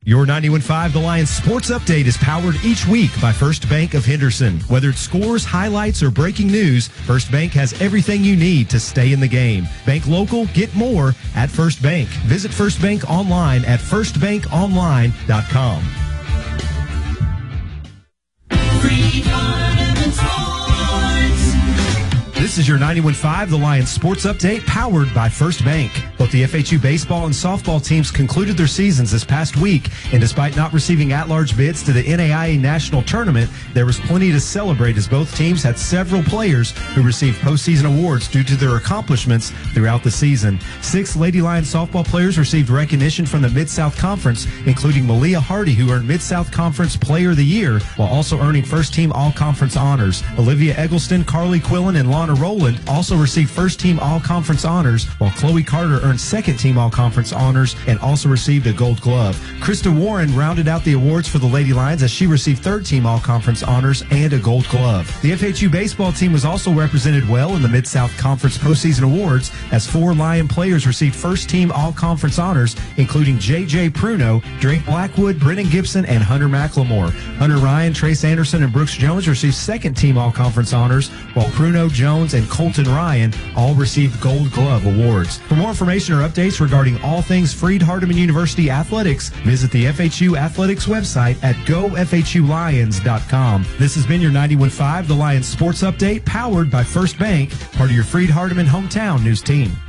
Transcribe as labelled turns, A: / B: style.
A: Your 91.5 The Lions Sports Update is powered each week by First Bank of Henderson. Whether it's scores, highlights, or breaking news, First Bank has everything you need to stay in the game. Bank local, get more at First Bank. Visit First Bank online at firstbankonline.com. This is your 91.5 The Lions Sports Update powered by First Bank. Both the FHU baseball and softball teams concluded their seasons this past week, and despite not receiving at-large bids to the NAIA National Tournament, there was plenty to celebrate as both teams had several players who received postseason awards due to their accomplishments throughout the season. 6 Lady Lions softball players received recognition from the Mid-South Conference, including Malia Hardy, who earned Mid-South Conference Player of the Year, while also earning first-team all-conference honors. Olivia Eggleston, Carly Quillen, and Lana Rowland also received first-team all-conference honors, while Chloe Carter earned second-team all-conference honors and also received a gold glove. Krista Warren rounded out the awards for the Lady Lions as she received third-team all-conference honors and a gold glove. The FHU baseball team was also represented well in the Mid-South Conference postseason awards as 4 Lion players received first-team all-conference honors, including J.J. Pruno, Drake Blackwood, Brennan Gibson, and Hunter McLemore. Hunter Ryan, Trace Anderson, and Brooks Jones received second-team all-conference honors, while Pruno, Jones, and Colton Ryan all received Gold Glove awards. For more information or updates regarding all things Freed-Hardeman University athletics, visit the FHU Athletics website at gofhulions.com. This has been your 91.5 The Lions Sports Update powered by First Bank, part of your Freed-Hardeman hometown news team.